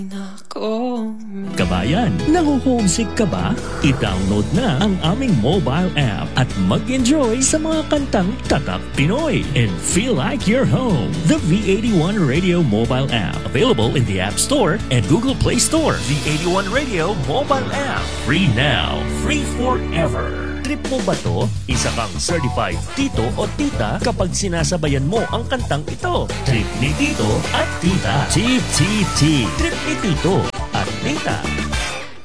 Kabayan, naho-homesick ka ba? I-download na ang aming mobile app at mag-enjoy sa mga kantang Tatak Pinoy and feel like you're home. The V81 Radio mobile app, available in the App Store and Google Play Store. V81 Radio mobile app, free now, free forever. Trip mo ba to? Isa kang certified tito o tita kapag sinasabayan mo ang kantang ito. Trip ni tito at tita. TTT. Trip ni tito at tita.